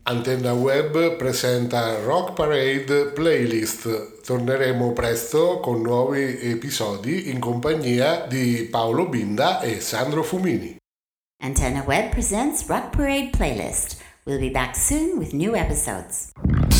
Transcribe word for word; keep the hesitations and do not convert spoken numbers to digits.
Antenna Web presenta Rock Parade Playlist. Torneremo presto con nuovi episodi in compagnia di Paolo Binda e Sandro Fumini. Antenna Web presents Rock Parade Playlist. We'll be back soon with new episodes.